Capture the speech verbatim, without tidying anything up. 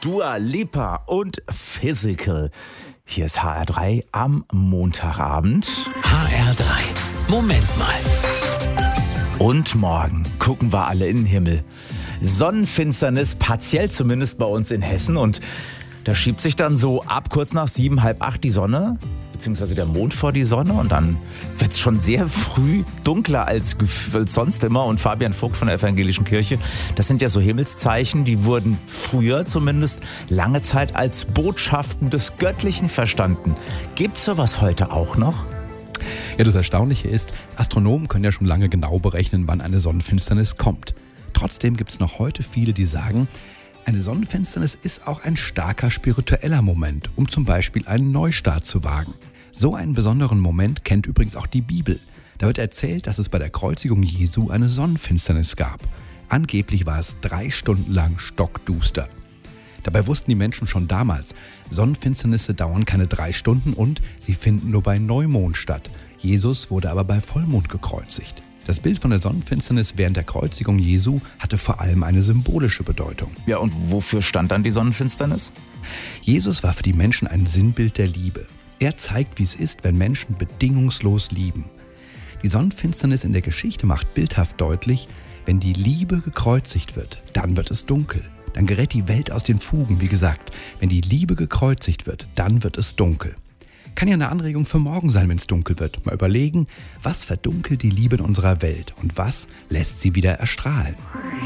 Dua Lipa und Physical. Hier ist H R drei am Montagabend. H R drei. Moment mal. Und morgen gucken wir alle in den Himmel. Sonnenfinsternis, partiell zumindest bei uns in Hessen. Und da schiebt sich dann so ab kurz nach sieben, halb acht die Sonne, beziehungsweise der Mond vor die Sonne. Und dann wird es schon sehr früh dunkler als, als sonst immer. Und Fabian Vogt von der Evangelischen Kirche, das sind ja so Himmelszeichen, die wurden früher zumindest lange Zeit als Botschaften des Göttlichen verstanden. Gibt es sowas heute auch noch? Ja, das Erstaunliche ist, Astronomen können ja schon lange genau berechnen, wann eine Sonnenfinsternis kommt. Trotzdem gibt es noch heute viele, die sagen, eine Sonnenfinsternis ist auch ein starker spiritueller Moment, um zum Beispiel einen Neustart zu wagen. So einen besonderen Moment kennt übrigens auch die Bibel. Da wird erzählt, dass es bei der Kreuzigung Jesu eine Sonnenfinsternis gab. Angeblich war es drei Stunden lang stockduster. Dabei wussten die Menschen schon damals, Sonnenfinsternisse dauern keine drei Stunden und sie finden nur bei Neumond statt. Jesus wurde aber bei Vollmond gekreuzigt. Das Bild von der Sonnenfinsternis während der Kreuzigung Jesu hatte vor allem eine symbolische Bedeutung. Ja, und wofür stand dann die Sonnenfinsternis? Jesus war für die Menschen ein Sinnbild der Liebe. Er zeigt, wie es ist, wenn Menschen bedingungslos lieben. Die Sonnenfinsternis in der Geschichte macht bildhaft deutlich, wenn die Liebe gekreuzigt wird, dann wird es dunkel. Dann gerät die Welt aus den Fugen. Wie gesagt, wenn die Liebe gekreuzigt wird, dann wird es dunkel. Kann ja eine Anregung für morgen sein, wenn es dunkel wird. Mal überlegen, was verdunkelt die Liebe in unserer Welt und was lässt sie wieder erstrahlen.